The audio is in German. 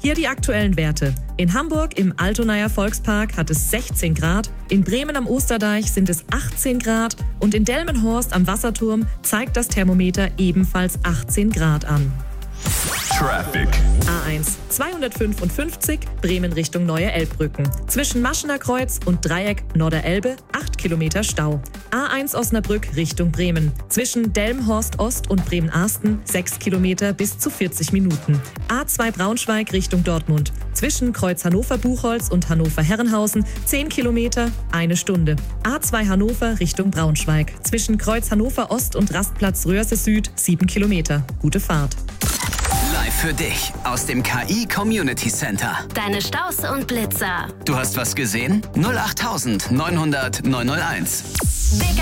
Hier die aktuellen Werte. In Hamburg im Altonaer Volkspark hat es 16 Grad, in Bremen am Osterdeich sind es 18 Grad und in Delmenhorst am Wasserturm zeigt das Thermometer ebenfalls 18 Grad an. Traffic. A1 255 Bremen Richtung Neue Elbbrücken. Zwischen Maschener Kreuz und Dreieck Norderelbe 8 Kilometer Stau. A1 Osnabrück Richtung Bremen. Zwischen Delmenhorst Ost und Bremen-Arsten 6 Kilometer bis zu 40 Minuten. A2 Braunschweig Richtung Dortmund. Zwischen Kreuz Hannover-Buchholz und Hannover-Herrenhausen 10 Kilometer, 1 Stunde. A2 Hannover Richtung Braunschweig. Zwischen Kreuz Hannover Ost und Rastplatz Röhrse Süd 7 Kilometer. Gute Fahrt. Live für dich aus dem KI Community Center. Deine Staus und Blitzer. Du hast was gesehen? 08900 901.